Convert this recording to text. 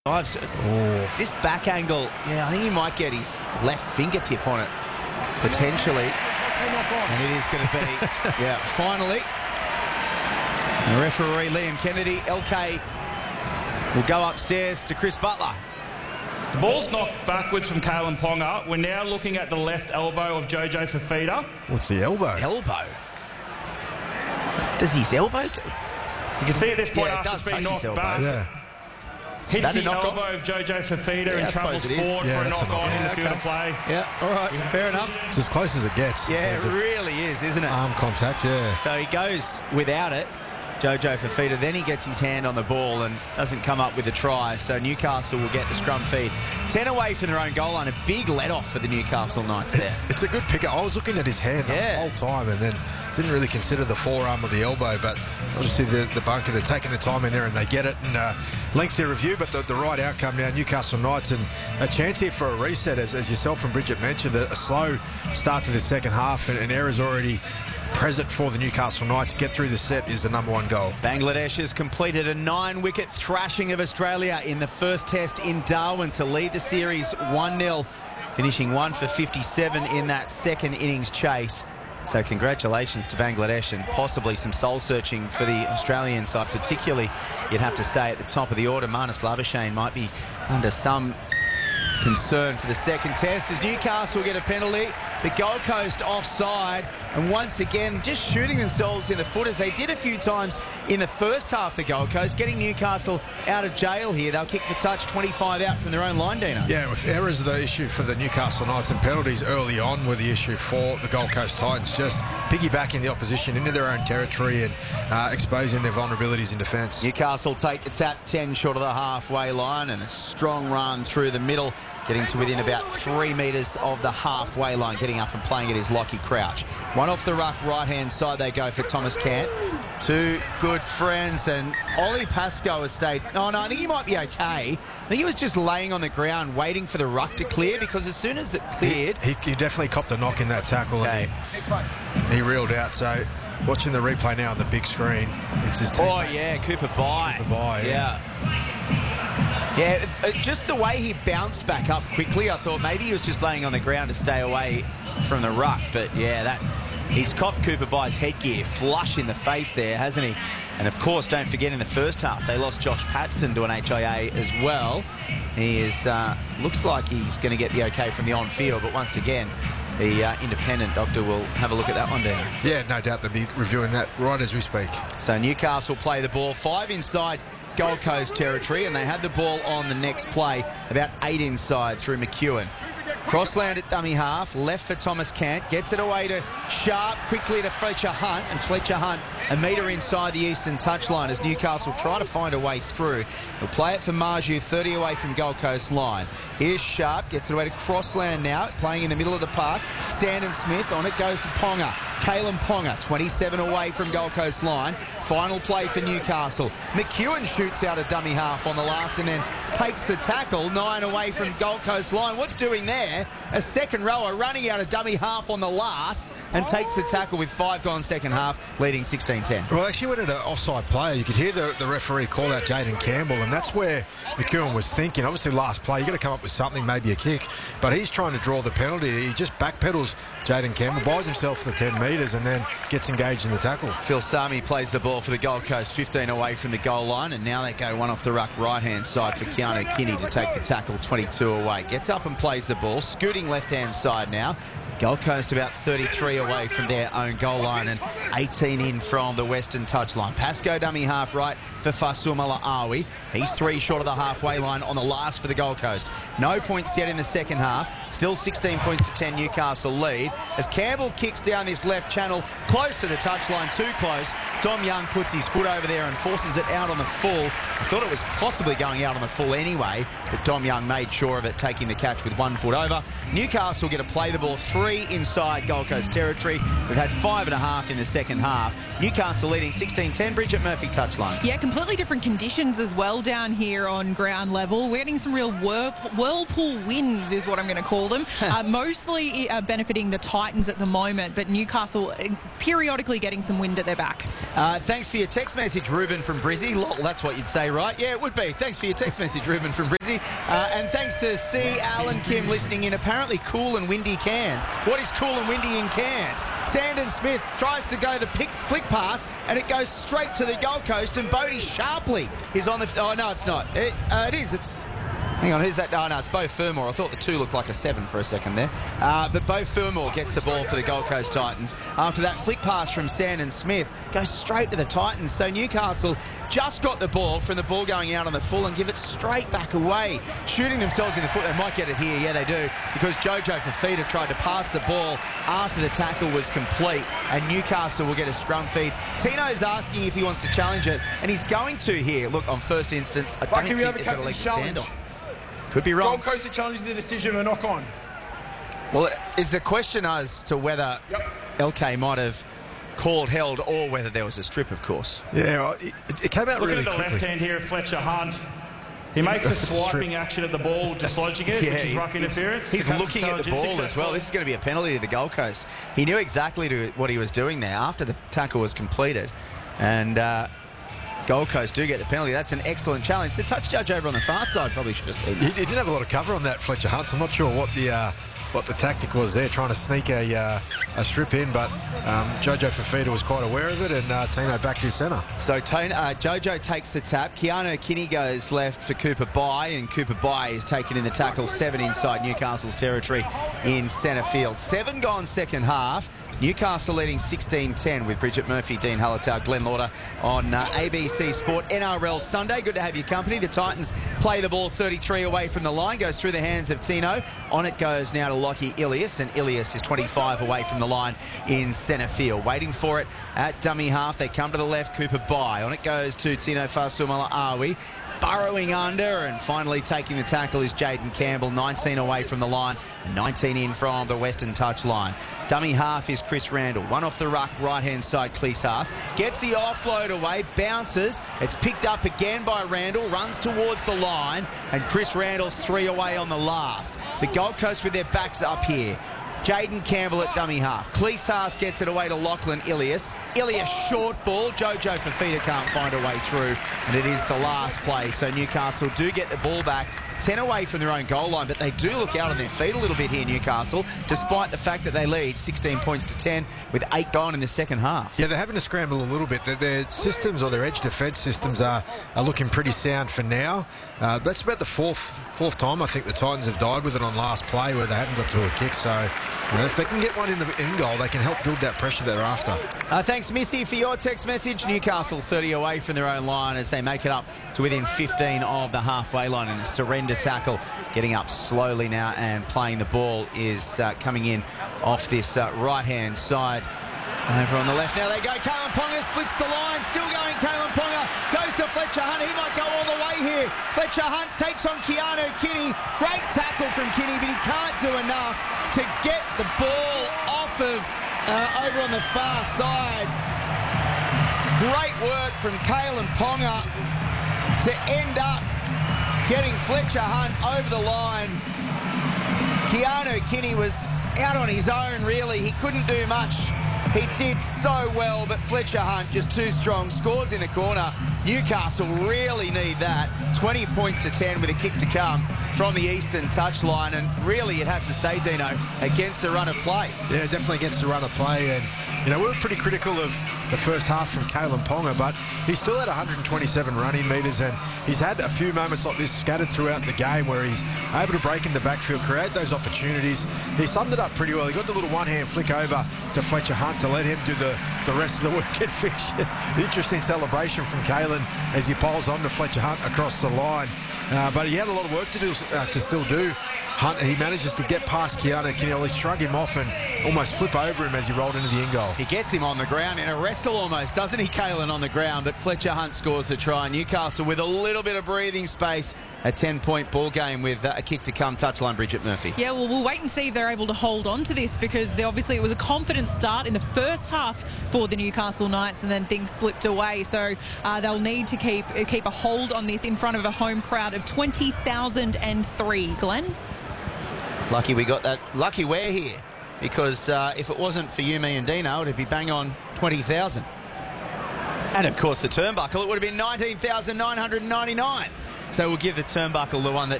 This back angle, yeah, I think he might get his left fingertip on it, potentially. And it is going to be, yeah, finally. The referee, Liam Kennedy, LK will go upstairs to Chris Butler. The ball's knocked backwards from Kalyn Ponga. We're now looking at the left elbow of Jojo Fifita. What's the elbow? Elbow? Does his elbow do? You can see at this point after being knocked back. Yeah. Hits the elbow of Jojo Fifita and travels forward for a knock-on in the field of play. Yeah, all right, fair enough. It's as close as it gets. Yeah, it really is, isn't it? Arm contact, yeah. So he goes without it, Jojo Fifita, then he gets his hand on the ball and doesn't come up with a try, so Newcastle will get the scrum feed. 10 away from their own goal line, a big let-off for the Newcastle Knights there. It's a good pick-up. I was looking at his hand the whole time and then didn't really consider the forearm or the elbow, but obviously the bunker, they're taking the time in there and they get it, and length their review, but the right outcome now, Newcastle Knights, and a chance here for a reset, as yourself and Bridget mentioned, a slow start to the second half, and errors already present for the Newcastle Knights. Get through the set is the #1 goal. Bangladesh has completed a 9-wicket thrashing of Australia in the first test in Darwin to lead the series 1-0, finishing 1 for 57 in that second innings chase. So congratulations to Bangladesh, and possibly some soul-searching for the Australian side, particularly, you'd have to say, at the top of the order. Marnus Labuschagne might be under some concern for the second test as Newcastle get a penalty. The Gold Coast offside, and once again just shooting themselves in the foot as they did a few times in the first half. The Gold Coast getting Newcastle out of jail here. They'll kick for touch, 25 out from their own line, Dino. Yeah, with errors are the issue for the Newcastle Knights, and penalties early on were the issue for the Gold Coast Titans, just piggybacking the opposition into their own territory and exposing their vulnerabilities in defence. Newcastle take the tap 10 short of the halfway line, and a strong run through the middle, getting to within about 3 metres of the halfway line. Getting up and playing it is Lockie Crouch. One off the ruck, right-hand side, they go for Thomas Cant. Two good friends, and Ollie Pascoe has stayed... No, I think he might be okay. I think he was just laying on the ground waiting for the ruck to clear, because as soon as it cleared... He definitely copped a knock in that tackle, and he reeled out, so... Watching the replay now on the big screen, it's his teammate. Oh, yeah, Cooper Bye. Cooper Bye, yeah. Yeah, just the way he bounced back up quickly, I thought maybe he was just laying on the ground to stay away from the ruck. But, yeah, he's copped Cooper Bye's headgear flush in the face there, hasn't he? And, of course, don't forget, in the first half, they lost Josh Paxton to an HIA as well. He is looks like he's going to get the okay from the on-field, but once again... The independent doctor will have a look at that one, Dan. Yeah, no doubt they'll be reviewing that right as we speak. So Newcastle play the ball 5 inside Gold Coast territory, and they had the ball on the next play, about 8 inside through McEwen. Crossland at dummy half, left for Thomas Cant, gets it away to Sharp, quickly to Fletcher Hunt, and Fletcher Hunt a metre inside the eastern touchline as Newcastle try to find a way through. He'll play it for Marju, 30 away from Gold Coast line. Here's Sharp, gets it away to Crossland now, playing in the middle of the park. Sandon Smith, on it goes to Ponga. Kalyn Ponga, 27 away from Gold Coast line. Final play for Newcastle. McEwen shoots out a dummy half on the last and then takes the tackle, 9 away from Gold Coast line. What's doing there? A second rower running out a dummy half on the last and takes the tackle with 5 gone second half, leading 16-10. Well, actually went at an offside player. You could hear the referee call out Jaden Campbell, and that's where McEwen was thinking. Obviously, last play, you've got to come up with something, maybe a kick, but he's trying to draw the penalty. He just backpedals Jaden Campbell, buys himself the 10 metres and then gets engaged in the tackle. Phil Sami plays the ball for the Gold Coast, 15 away from the goal line, and now they go one off the ruck right-hand side for Keanu Kinney to take the tackle, 22 away. Gets up and plays the ball, scooting left-hand side now. Gold Coast about 33 away from their own goal line and 18 in from the western touchline. Pascoe dummy half right for Fasumala Awi. He's 3 short of the halfway line on the last for the Gold Coast. No points yet in the second half. Still 16 points to 10 Newcastle lead. As Campbell kicks down this left channel, close to the touchline, too close. Dom Young puts his foot over there and forces it out on the full. I thought it was possibly going out on the full anyway, but Dom Young made sure of it, taking the catch with 1 foot over. Newcastle get to play the ball 3 inside Gold Coast territory. We've had 5.5 in the second half. Newcastle leading 16-10. Bridget Murphy, touchline. Yeah, completely different conditions as well down here on ground level. We're getting some real whirlpool winds is what I'm going to call them. Mostly benefiting the Titans at the moment, but Newcastle periodically getting some wind at their back. Thanks for your text message, Ruben from Brizzy. Lol, that's what you'd say, right? Yeah, it would be. Thanks for your text message, Ruben from Brizzy. And thanks to C. Alan Kim listening in apparently cool and windy Cairns. What is cool and windy in Cairns? Sandon Smith tries to go the flick pass and it goes straight to the Gold Coast, and Bodie Sharpley is on the... Oh, no, it's not. It is. It's... Hang on, who's that? Oh, no, it's Beau Fermor. I thought the 2 looked like a 7 for a second there. But Beau Fermor gets the ball for the Gold Coast Titans. After that flick pass from Sandon Smith, goes straight to the Titans. So Newcastle just got the ball from the ball going out on the full and give it straight back away. Shooting themselves in the foot. They might get it here. Yeah, they do. Because Jojo Fifita tried to pass the ball after the tackle was complete. And Newcastle will get a scrum feed. Tino's asking if he wants to challenge it. And he's going to here. Look, on first instance, I don't think they've got a leg to stand on. Could be wrong. Gold Coast are challenging the decision or knock on. Well, is the question as to whether LK might have called held or whether there was a strip, of course. Yeah, well, it came out really quickly. Look at the left hand here, Fletcher Hunt. He makes a swiping action at the ball, dislodging it, which is ruck interference. He's looking at the ball as well. This is going to be a penalty to the Gold Coast. He knew exactly what he was doing there after the tackle was completed. And... Gold Coast do get the penalty. That's an excellent challenge. The touch judge over on the far side probably should have seen that. He did have a lot of cover on that, Fletcher Hunt. So I'm not sure what the tactic was there, trying to sneak a strip in, but Jojo Fifita was quite aware of it, and Tino backed his centre. So Jojo takes the tap. Keanu Kinney goes left for Cooper Bai, and Cooper Bai is taken in the tackle. 7 inside Newcastle's territory in centre field. 7 gone second half. Newcastle leading 16-10 with Bridget Murphy, Dean Hallertau, Glenn Lauder on ABC Sport NRL Sunday. Good to have your company. The Titans play the ball 33 away from the line, goes through the hands of Tino. On it goes now to Lockie Ilias, and Ilias is 25 away from the line in centre field. Waiting for it at dummy half. They come to the left, Cooper Bai. On it goes to Tino Fa'asuamaleaui. Burrowing under and finally taking the tackle is Jaden Campbell, 19 away from the line, 19 in from the western touchline. Dummy half is Chris Randall. One off the ruck, right-hand side, Cleese gets the offload away, bounces. It's picked up again by Randall, runs towards the line, and Chris Randall's 3 away on the last. The Gold Coast with their backs up here. Jaden Campbell at dummy half. Cleese gets it away to Lachlan Ilias. Ilias short ball. Jojo Fifita can't find a way through, and it is the last play. So Newcastle do get the ball back. 10 away from their own goal line, but they do look out on their feet a little bit here, Newcastle, despite the fact that they lead 16 points to 10 with 8 gone in the second half. Yeah, they're having to scramble a little bit. Their systems, or their edge defence systems, are looking pretty sound for now. That's about the fourth time I think the Titans have died with it on last play where they haven't got to a kick. So if they can get one in the in goal, they can help build that pressure that they're after. Thanks, Missy, for your text message. Newcastle 30 away from their own line as they make it up to within 15 of the halfway line in a surrender tackle. Getting up slowly now and playing the ball is coming in off this right-hand side. Over on the left now they go. Kalen Ponga splits the line. Still going. Kalen Ponga goes to Fletcher Hunt. He might go all the way here. Fletcher Hunt takes on Keanu Kinney. Great tackle from Kinney, but he can't do enough to get the ball off of over on the far side. Great work from Kalen Ponga to end up getting Fletcher Hunt over the line. Keanu Kinney was out on his own, really. He couldn't do much. He did so well, but Fletcher Hunt just too strong. Scores in the corner. Newcastle really need that. 20 points to 10 with a kick to come from the eastern touchline. And really, you'd have to say, Dino, against the run of play. Yeah, definitely against the run of play. And, we were pretty critical of the first half from Kalen Ponga, but he's still at 127 running metres, and he's had a few moments like this scattered throughout the game where he's able to break in the backfield, create those opportunities. He summed it up pretty well. He got the little one-hand flick over to Fletcher Hunt to let him do the rest of the work at fish. Interesting celebration from Kalen as he piles on to Fletcher Hunt across the line. But he had a lot of work to do to still do. Hunt, he manages to get past Keanu Kinney, shrug him off and almost flip over him as he rolled into the in goal. He gets him on the ground in a wrestle almost, doesn't he, Kalen, on the ground? But Fletcher Hunt scores the try. Newcastle with a little bit of breathing space. A 10-point ball game with a kick to come. Touchline, Bridget Murphy. Yeah, well, we'll wait and see if they're able to hold on to this, because obviously it was a confident start in the first half for the Newcastle Knights, and then things slipped away. So they'll need to keep a hold on this in front of a home crowd of 20,003. Glenn? Lucky we got that. Lucky we're here, because if it wasn't for you, me and Dino, it'd be bang on 20,000. And of course the turnbuckle, it would have been 19,999. So we'll give the turnbuckle the one that